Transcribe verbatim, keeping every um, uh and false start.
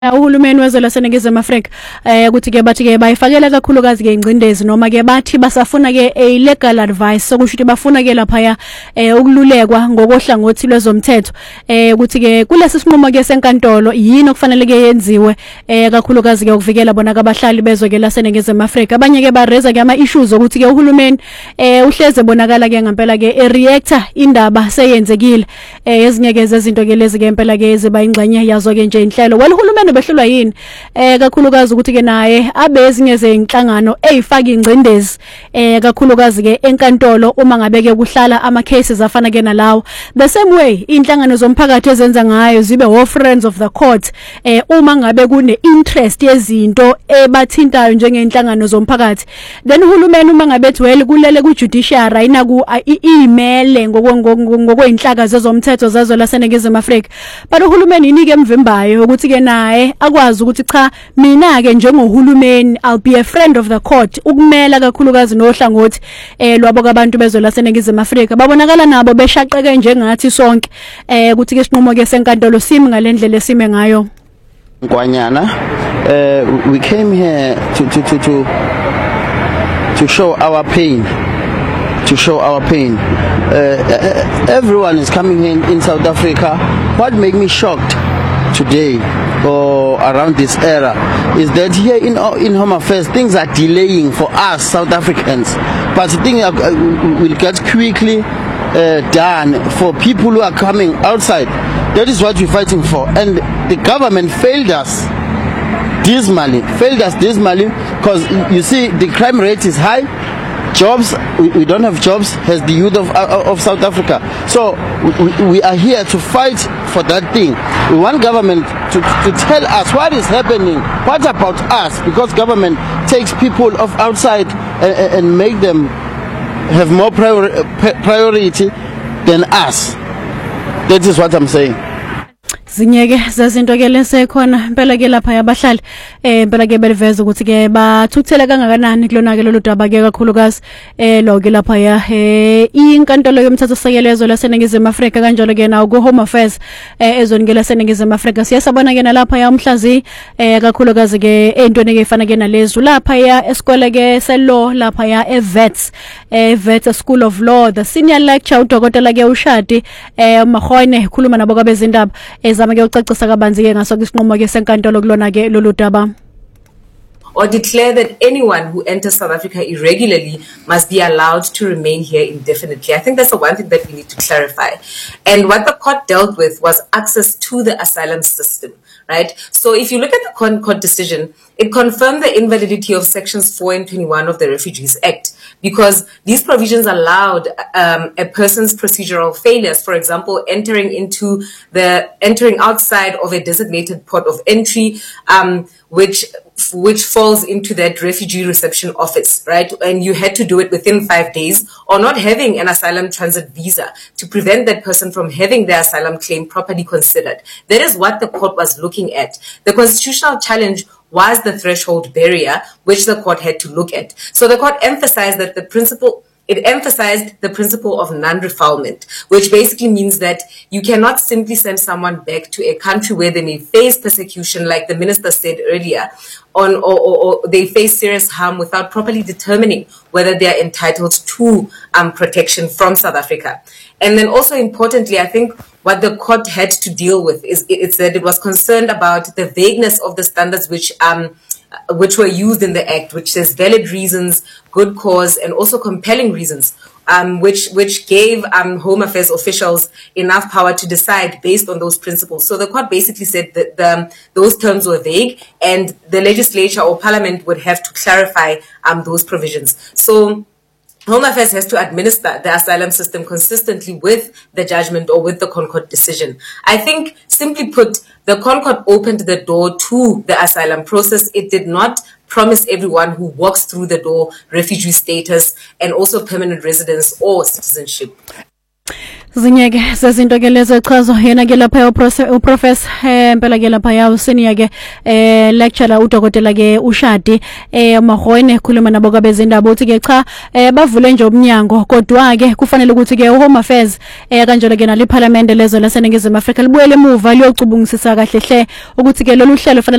Uhulumeni wezwe laseNingizimu Afrika eh ukuthi ke bathi ke bayifakela kakhulukazi ke ingcindezi noma ke bathi basafuna ke a legal advice sokusho ukuthi bafuna ke lapha eh ukululekwa ngokohlangothi lwezomthetho eh ukuthi ke kulesi sinqumo ke senkantolo yini okufanele ke yenziwe eh kakhulukazi ke ukuvikela bona kabahlali bezwe ke laseNingizimu Afrika. Abanye ke bareza ke ama issues ukuthi ke uhulumeni eh uhleze bonakala ke ngempela ke e reactor indaba seyenzekile eh ezinye ke zezinto ke lezi ke ngempela ke ziba ingxenye yazo ke nje inhlelo well uhulumeni behlulwa yini eh kakhulukazi ukuthi ke naye abe ezinye zenhlangano ezifaka ingcindezi eh kakhulukazi ke enkantolo uma ngabe ke kuhlala ama cases afana ke nalawo the same way inhlangano zomphakathi ezenza ngayo zibe wo friends of the court eh uma ngabe kune interest yezinto ebathintayo njengenhlangano zomphakathi then uhulumeni uma ngabe ethi well kulele ku judiciary ayina ku email ngokweinhlaka zezomthetho zazo laseNingizimu Afrika but uhulumeni inike emvimbayo ukuthi ke naye akwazi ukuthi cha mina ke njengohulumeni I'll be a friend of the court ukumela kakhulukazi nohlangothi eh lwabo kabantu bezwe laseNingizimu Afrika babonakala nabo beshaqeke njengathi sonke eh ukuthi ke sinqumo ke senkantolo simi ngalendlela esime ngayo Nkwanyana uh, we came here to to to to to show our pain to show our pain uh, everyone is coming in in South Africa. What make me shocked today or around this era is that here in in Home Affairs things are delaying for us South Africans, but the thing uh, will get quickly uh, done for people who are coming outside. That is what we're fighting for, and the government failed us dismally failed us dismally because you see the crime rate is high. Jobs, we, we don't have jobs as the youth of uh, of South Africa. So we, we are here to fight for that thing. We want government to, to tell us what is happening. What about us? Because government takes people of outside and, and make them have more priori priority than us. That is what I'm saying. Zinyeke zezinto ke lesekhona impela ke lapha yabahlali eh impela ke beliveza ukuthi ke bathuthele kangakanani kulona ke lolu daba ke kakhulukazi eh lo ke lapha ya eh inkantolo yomthetho sisekelezo laseNingizimu Afrika kanjalo ke nawo ku Home Affairs eh ezweni ke laseNingizimu Afrika siyasabona ke nalapha ya umhlazi eh kakhulukazi ke entweni ke ifana ke nalezo lapha ya esikole ke selo lapha ya eVets eh Vets School of Law the senior lecturer udokotela ke ushadi eh Mahone khuluma nabo kabezindaba ezama ke ucacisa kabanzi ke ngaso isinqumo ke senkantolo kulona ke lolu daba or declare that anyone who enters South Africa irregularly must be allowed to remain here indefinitely. I think that's the one thing that we need to clarify. And what the court dealt with was access to the asylum system, right? So if you look at the court decision, it confirmed the invalidity of sections four and twenty-one of the Refugees Act because these provisions allowed um, a person's procedural failures, for example, entering into the entering outside of a designated port of entry, um, which which falls into that refugee reception office, right? And you had to do it within five days or not having an asylum transit visa to prevent that person from having their asylum claim properly considered. That is what the court was looking at. The constitutional challenge was the threshold barrier, which the court had to look at. So the court emphasized that the principle It emphasized the principle of non-refoulement, which basically means that you cannot simply send someone back to a country where they may face persecution, like the minister said earlier, on, or, or, or they face serious harm without properly determining whether they are entitled to um, protection from South Africa. And then also importantly, I think what the court had to deal with is it's that it was concerned about the vagueness of the standards which um, which were used in the act, which says valid reasons, good cause, and also compelling reasons, um, which which gave um, Home Affairs officials enough power to decide based on those principles. So the court basically said that the, those terms were vague, and the legislature or parliament would have to clarify um, those provisions. So Home Affairs has to administer the asylum system consistently with the judgment or with the Concord decision. I think, simply put, the Concord opened the door to the asylum process. It did not promise everyone who walks through the door refugee status and also permanent residence or citizenship. Zinyeke sezinto ke lezo echazo yena ke lapha uprofessor eh impela ke lapha ya usenior ke eh lecturer udokotela ke uShadi eh Magwene ekhuluma nabo kwabezindaba uthi ke cha eh bavule nje umnyango kodwa ke kufanele ukuthi ke Home Affairs eh kanjalo ke nali parliament lezo laseNingizimu Afrika libuyele emuva liyocubungisisa kahle hle ukuthi ke lolu hlelo